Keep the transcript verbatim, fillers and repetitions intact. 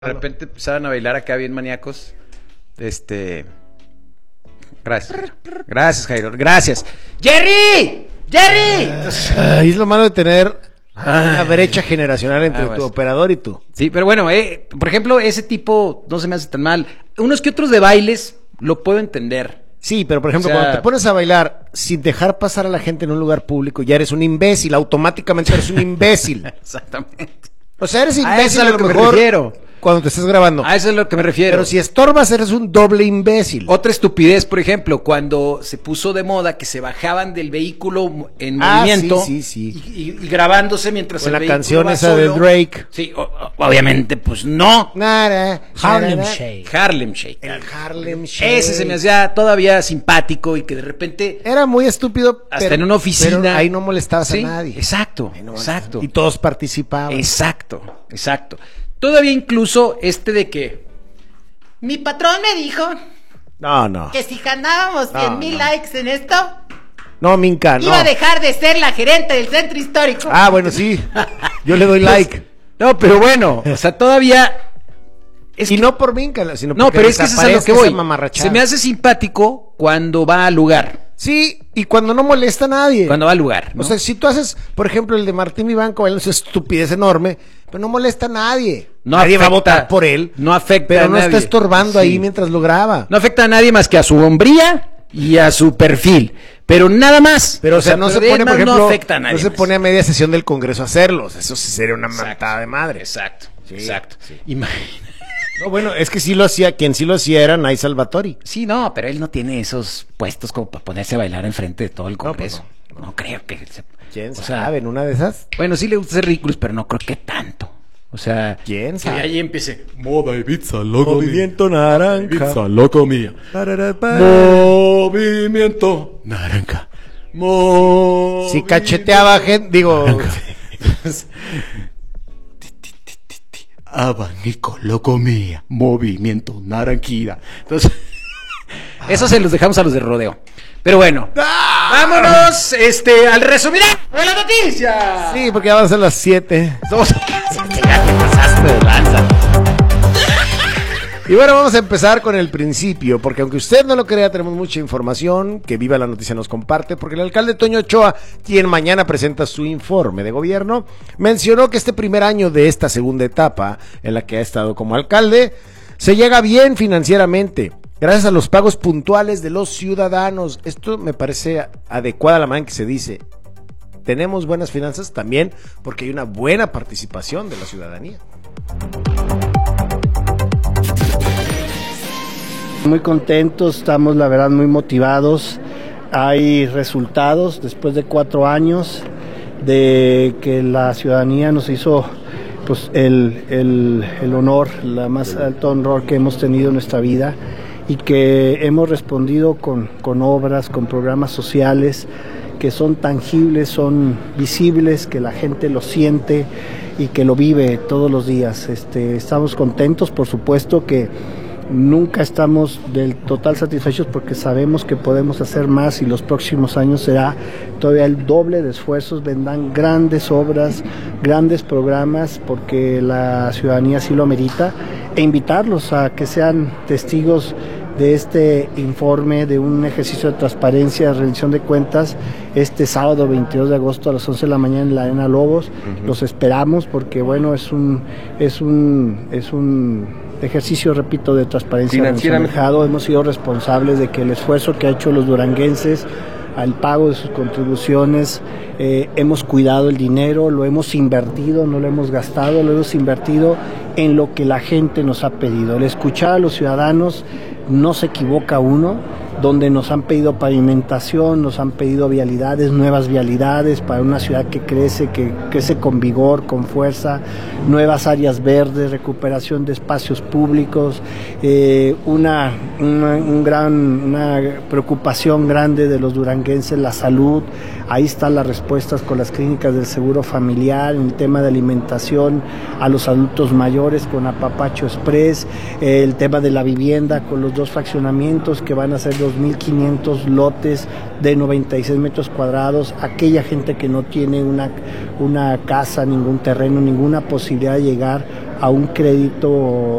De repente empezaron a bailar acá bien maníacos. Este. Gracias. Gracias, Jairo. Gracias. ¡Jerry! ¡Jerry! Ay, es lo malo de tener una brecha generacional entre ah, pues. tu operador y tú. Sí, pero bueno, eh, por ejemplo, ese tipo no se me hace tan mal. Unos que otros de bailes lo puedo entender. Sí, pero por ejemplo, o sea, cuando te pones a bailar sin dejar pasar a la gente en un lugar público, ya eres un imbécil, automáticamente eres un imbécil. Exactamente. O sea, eres imbécil a, eso es a lo, lo que mejor me refiero. Cuando te estés grabando. A eso es a lo que me refiero. Pero si estorbas, eres un doble imbécil. Otra estupidez, por ejemplo, cuando se puso de moda que se bajaban del vehículo en ah, movimiento. Sí, sí, sí. Y, y, y grabándose mientras con el la vehículo canción va esa solo. de Drake. Sí, o, o, obviamente, pues no. Nada. Harlem nada. Shake. Harlem Shake. El Harlem Shake. Ese se me hacía todavía simpático y que de repente. Era muy estúpido. Hasta pero, en una oficina. Pero ahí no molestabas ¿Sí? a nadie. Exacto, no exacto. Y todos participaban. Exacto, exacto. Todavía incluso este de que mi patrón me dijo no, no. que si ganábamos cien mil no, no. likes en esto, no, Minca, no. iba a dejar de ser la gerente del centro histórico. Ah, bueno, sí. Yo le doy like. No, pero bueno, o sea, todavía. Es y que... no por Minca, sino no, pero es que eso es a lo que voy. Se me hace simpático cuando va al lugar. Sí, y cuando no molesta a nadie. Cuando va al lugar, ¿no? O sea, si tú haces, por ejemplo, el de Martín Vivanco, él es una estupidez enorme, pero no molesta a nadie. No nadie afecta, va a votar por él. No afecta pero a no nadie. está estorbando sí. ahí mientras lo graba. No afecta a nadie más que a su hombría y a su perfil. Pero nada más. Pero, o sea, no se pone, por ejemplo, no, afecta a nadie no se más. pone a media sesión del Congreso a hacerlos. Eso sí sería una mantada de madre. Exacto, sí, exacto. Sí. Imagínate. No, bueno, es que sí lo hacía, quien sí lo hacía era Nay Salvatori. Sí, no, pero él no tiene esos puestos como para ponerse a bailar enfrente de todo el Congreso. No, pues no. no creo que... Se... ¿Quién sabe? Sea, ¿en una de esas? Bueno, sí le gusta ser ridículos, pero no creo que tanto. O sea... ¿Quién sabe? Que ahí empiece... Moda Ibiza, loco Movimiento mía. Naranja. Ibiza, loco mía. Movimiento naranja. Movimiento... Si cacheteaba gente, digo... Abanico, loco mía, movimiento naranjida. Entonces, eso se los dejamos a los de rodeo. Pero bueno, ¡ah! vámonos este, al resumirán de la noticia. Sí, porque ya van a ser las siete. Somos... ya te pasaste de lanza. Y bueno, vamos a empezar con el principio, porque aunque usted no lo crea, tenemos mucha información que Viva la Noticia nos comparte, porque el alcalde Toño Ochoa, quien mañana presenta su informe de gobierno, mencionó que este primer año de esta segunda etapa, en la que ha estado como alcalde, se llega bien financieramente, gracias a los pagos puntuales de los ciudadanos. Esto me parece adecuada la manera en que se dice. Tenemos buenas finanzas también porque hay una buena participación de la ciudadanía. Muy contentos, estamos la verdad muy motivados. Hay resultados después de cuatro años de que la ciudadanía nos hizo pues el, el, el honor, la más alto honor que hemos tenido en nuestra vida, y que hemos respondido con, con obras, con programas sociales que son tangibles, son visibles, que la gente lo siente y que lo vive todos los días. Este, estamos contentos, por supuesto que nunca estamos del total satisfechos porque sabemos que podemos hacer más y los próximos años será todavía el doble de esfuerzos, vendrán grandes obras, grandes programas porque la ciudadanía así lo amerita, e invitarlos a que sean testigos de este informe, de un ejercicio de transparencia, de rendición de cuentas, este sábado veintidós de agosto a las once de la mañana en la Arena Lobos. Uh-huh. Los esperamos porque bueno, es un es un es un ejercicio, repito, de transparencia. Hemos sido responsables de que el esfuerzo que ha hecho los duranguenses al pago de sus contribuciones, eh, hemos cuidado el dinero, lo hemos invertido, no lo hemos gastado, lo hemos invertido en lo que la gente nos ha pedido. El escuchar a los ciudadanos, no se equivoca uno, donde nos han pedido pavimentación, nos han pedido vialidades, nuevas vialidades para una ciudad que crece, que crece con vigor, con fuerza, nuevas áreas verdes, recuperación de espacios públicos, eh, una, una, un gran, una preocupación grande de los duranguenses, la salud. Ahí están las respuestas con las clínicas del seguro familiar, en el tema de alimentación a los adultos mayores con Apapacho Express, eh, el tema de la vivienda con los dos fraccionamientos que van a ser dos mil quinientos lotes de noventa y seis metros cuadrados, aquella gente que no tiene una, una casa, ningún terreno, ninguna posibilidad de llegar a un crédito